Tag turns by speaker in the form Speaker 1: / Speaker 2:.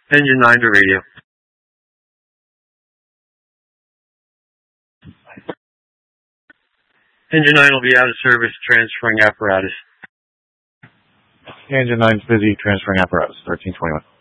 Speaker 1: Engine 9 to radio. Engine 9 will be out of service, transferring apparatus.
Speaker 2: Engine 9's busy, transferring apparatus, 1321.